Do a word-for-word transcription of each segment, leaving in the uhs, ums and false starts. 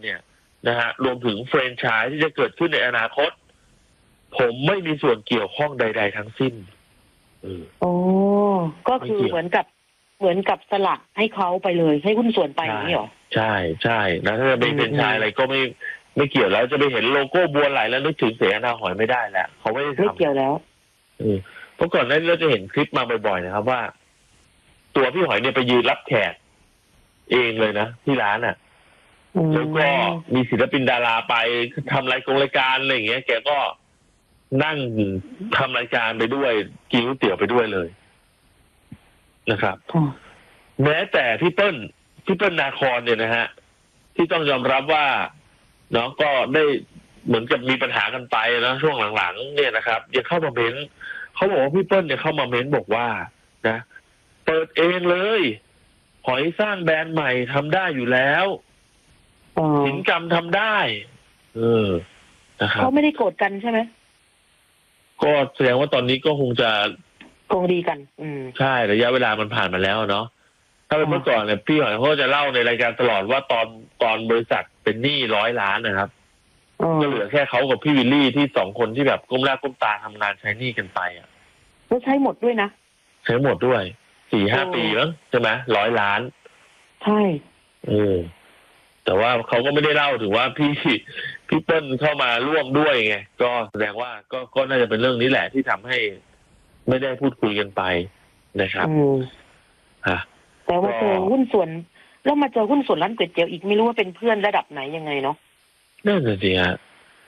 เนี่ยนะฮะรวมถึงแฟรนไชส์ที่จะเกิดขึ้นในอนาคตผมไม่มีส่วนเกี่ยวข้องใดๆทั้งสิ้นโอ้ก็คือเหมือนกับเหมือนกับสละให้เขาไปเลยให้หุ้นส่วนไปอย่างนี้หรอใช่ใช่นะถ้าจะเป็นชายอะไรก็ไม่ไม่เกี่ยวแล้วจะไปเห็นโลโก้บัวไหลแล้วนึกถึงเสนาหอยไม่ได้แหละเขาไม่ได้ทำไม่เกี่ยวแล้วเพราะก่อนหน้านี้เราจะเห็นคลิปมาบ่อยๆนะครับว่าตัวพี่หอยเนี่ยไปยืนรับแขกเองเลยนะที่ร้านอ่ะแล้วก็มีศิลปินดาราไปทำรายกงรายการอะไรอย่างเงี้ยแกก็นั่งทำรายการไปด้วยกินก๋วยเตี๋ยวไปด้วยเลยนะครับแม้แต่พี่เปิ้ลพี่เปิ้ลนาครเนี่ยนะฮะที่ต้องยอมรับว่าเนาะก็ได้เหมือนกับมีปัญหากันไปนะช่วงหลังๆเนี่ยนะครับยังเข้ามาเม้นเขาบอกว่าพี่เปิ้ลเนี่ยเข้ามาเม้นบอกว่านะเปิดเองเลยหอยสร้างแบรนด์ใหม่ทำได้อยู่แล้วสินกรรมทำได้เออนะครับเขาไม่ได้โกรธกันใช่ไหมก็แสดงว่าตอนนี้ก็คงจะคงดีกันอืมใช่ระยะเวลามันผ่านมาแล้วเนาะถ้าเป็นเมื่อก่อนเนี่ยพี่หอยเขาจะเล่าในรายการตลอดว่าตอนตอนบริษัทเป็นหนี้ร้อยล้านนะครับก็เหลือแค่เขากับพี่วิลลี่ที่สองคนที่แบบก้มหน้าก้มตาทำงานใช้หนี้กันไปอ่ะก็ใช้หมดด้วยนะใช้หมดด้วยสี่ห้าปีมั้งใช่ไหมร้อยล้านใช่เออแต่ว่าเขาก็ไม่ได้เล่าถึงว่าพี่พี่เปิ้ลเข้ามาร่วมด้วยไงก็แสดงว่าก็ก็น่าจะเป็นเรื่องนี้แหละที่ทำให้ไม่ได้พูดคุยกันไปนะครับอ่าแต่ว่าเจอหุ้นส่วนแล้วมาเจอหุ้นส่วนร้านก๋วยเตี๋ยวอีกไม่รู้ว่าเป็นเพื่อนระดับไหนยังไงเนาะนั่นน่ะสิฮะ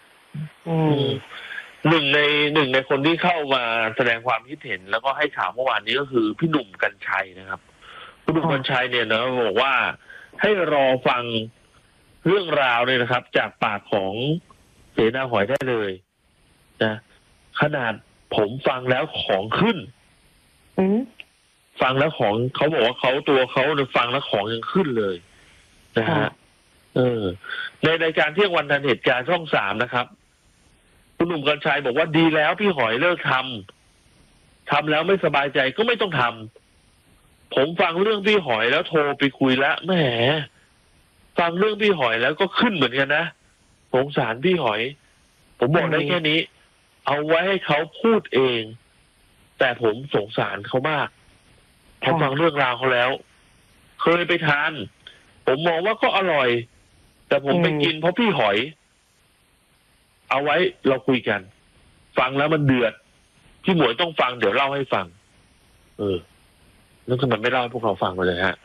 หนึ่งในหนึ่งในคนที่เข้ามาแสดงความคิดเห็นแล้วก็ให้ข่าวเมื่อวานนี้ก็คือพี่หนุ่มกรรชัยนะครับพี่หนุ่มกรรชัยเนี่ยนะบอกว่าให้รอฟังเรื่องราวเลยนะครับจากปากของเสนาหอยได้เลยนะขนาดผมฟังแล้วของขึ้นฟังแล้วของเขาบอกว่าเขาตัวเขาเนี่ยฟังแล้วของยังขึ้นเลยนะฮะเออในรายการเที่ยงวันทันเหตุการณ์ช่องสามนะครับคุณหนุ่มกรรชัยบอกว่าดีแล้วพี่หอยเลิกทำทำแล้วไม่สบายใจก็ไม่ต้องทำผมฟังเรื่องพี่หอยแล้วโทรไปคุยแล้วแหมฟังเรื่องพี่หอยแล้วก็ขึ้นเหมือนกันนะสงสารพี่หอยผมบอกได้แค่นี้เอาไว้ให้เขาพูดเองแต่ผมสงสารเขามากพอฟังเรื่องราวเขาแล้วเคยไปทานผมมองว่าก็อร่อยแต่ผมไปกินเพราะพี่หอยเอาไว้เราคุยกันฟังแล้วมันเดือดพี่หมวยต้องฟังเดี๋ยวเล่าให้ฟังเออแล้วทำไมไม่เล่าให้พวกเราฟังเลยฮะ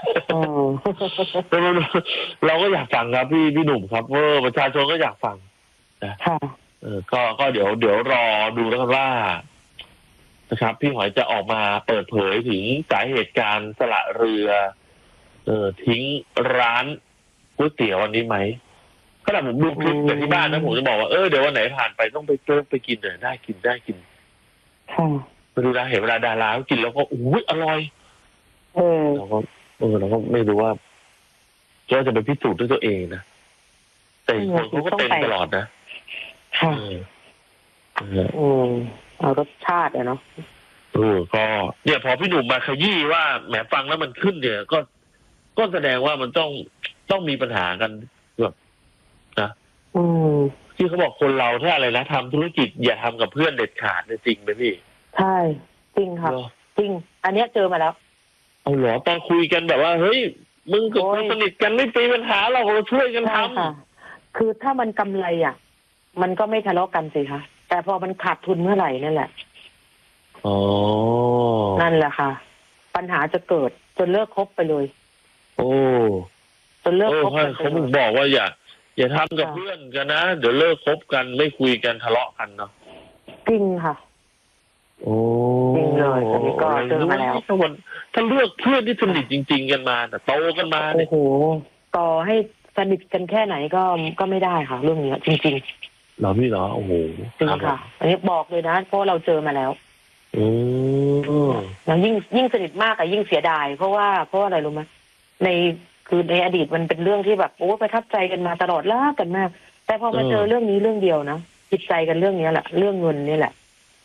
เราก็อยากฟังครับพี่พี่หนุ่มครับเออประชาชนก็อยากฟังนะเออก็ก็เดี๋ยวเดี๋ยวรอดูแล้วกันว่านะครับพี่หอยจะออกมาเปิดเผยถึงสาเหตุการสละเรือเออทิ้งร้านก๋วยเตี๋ยววันนี้ไหมขณะผมดูคลิปจากที่บ้านนะผมจะบอกว่าเออเดี๋ยววันไหนผ่านไปต้องไปเติมไปกินเลยได้กินได้กินไปดูนะเห็นเวลาดาราเขากินแล้วก็อุ้ยอร่อยเออเราก็เออเราก็ไม่รู้ว่าก็จะไปพิสูจน์ด้วยตัวเองนะแต่คนเขาก็เต็มตลอดนะค่ะอืมเอารสชาติอะเนาะเออก็เนี่ยพอพี่หนุ่มมาขยี้ว่าแหมฟังแล้วมันขึ้นเนี่ยก็ก็แสดงว่ามันต้องต้องมีปัญหากันแบบนะอืมที่เขาบอกคนเราถ้าอะไรนะทำธุรกิจอย่าทำกับเพื่อนเด็ดขาดเนี่ยจริงไหมพี่ใช่จริงค่ะจริงอันเนี้ยเจอมาแล้วเอาเหรอตอนคุยกันแบบว่าเฮ้ยมึงกับคนสนิทกันไม่มีปัญหาเราเราช่วยกันทำคือถ้ามันกำไรอ่ะมันก็ไม่ทะเลาะกันสิคะแต่พอมันขาดทุนเมื่อไหร่นั่นแหละอ๋อนั่นแหละค่ะปัญหาจะเกิดจนเลิกคบไปเลยโอ้จนเลิกคบกันเขาถึงบอกว่าอย่าอย่าทำกับเพื่อนกันนะเดี๋ยวเลิกคบกันไม่คุยกันทะเลาะกันเนาะจริงค่ะโอ้จริงเลยอันนี้ก็เจอมาแล้วถ้าวันถ้าเลือกเพื่อนที่สนิทจริงๆกันมาแต่โตกันมาโอ้โหต่อให้สนิทกันแค่ไหนก็ก็ไม่ได้ค่ะเรื่องนี้จริงๆเหรอพี่เหรอโอ้โหจริงค่ะอันนี้บอกเลยนะเพราะเราเจอมาแล้วอืมแล้วยิ่งยิ่งสนิทมากอะยิ่งเสียดายเพราะว่าเพราะอะไรรู้ไหมในคือในอดีตมันเป็นเรื่องที่แบบโอ้ประทับใจกันมาตลอดรักกันมากแต่พอมาเจอเรื่องนี้เรื่องเดียวนะจิตใจกันเรื่องนี้แหละเรื่องเงินนี่แหละ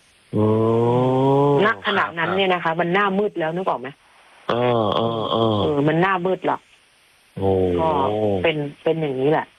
ณขณะนั้นเนี่ยนะคะมันหน้ามืดแล้วนึกออกไหมเออเออเออเออมันหน้ามืดหรอกโอ้ก็เป็นเป็นอย่างนี้แหละ